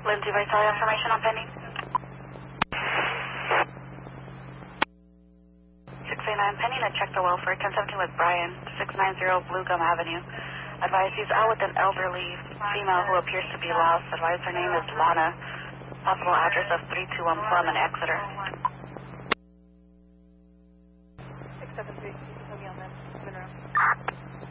Lindsay Vitale, information on pending. 689 pending to check the well for 1017 with Brian, 690 Blue Gum Avenue. Advise he's out with an elderly female who appears to be lost. Advise her name is Lana. Possible address of 321 Plum in Exeter. 673, you can put me on that.